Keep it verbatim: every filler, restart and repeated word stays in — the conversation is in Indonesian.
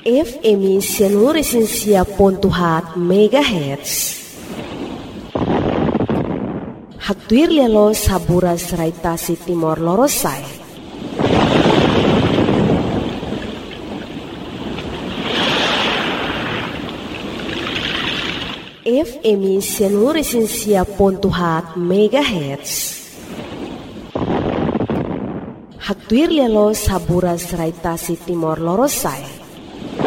F M Sianuresinsia pontuhat megahertz. Haktuir lialo saburas raitasi Timor Lorosai. F M Sianuresinsia pontuhat megahertz. Haktuir lialo saburas raitasi Timor Lorosai.